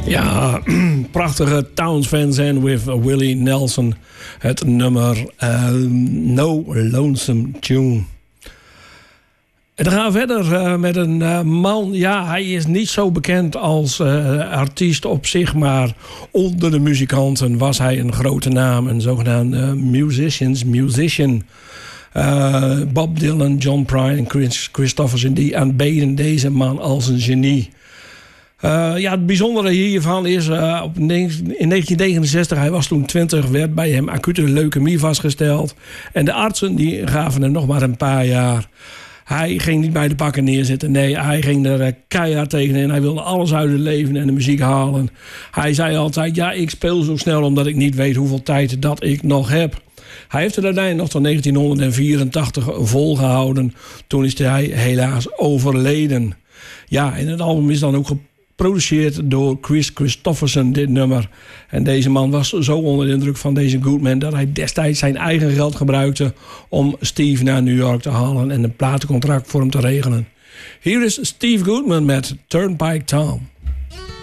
Ja, prachtige Townes Van Zandt with Willie Nelson. Het nummer No Lonesome Tune. En dan gaan we verder met een man. Ja, hij is niet zo bekend als artiest op zich, maar onder de muzikanten was hij een grote naam. Een zogenaamde musician. Bob Dylan, John Prine en Chris Christofferson, die aanbeden deze man als een genie. Het bijzondere hiervan is, in 1969, hij was toen 20, werd bij hem acute leukemie vastgesteld. En de artsen die gaven hem nog maar een paar jaar. Hij ging niet bij de pakken neerzitten. Nee, hij ging er keihard tegenin. Hij wilde alles uit het leven en de muziek halen. Hij zei altijd, ja, ik speel zo snel omdat ik niet weet hoeveel tijd dat ik nog heb. Hij heeft het uiteindelijk nog tot 1984 volgehouden. Toen is hij helaas overleden. Ja, en het album is dan ook geproduceerd door Chris Christofferson, dit nummer. En deze man was zo onder de indruk van deze Goodman dat hij destijds zijn eigen geld gebruikte om Steve naar New York te halen en een platencontract voor hem te regelen. Hier is Steve Goodman met Turnpike Tom.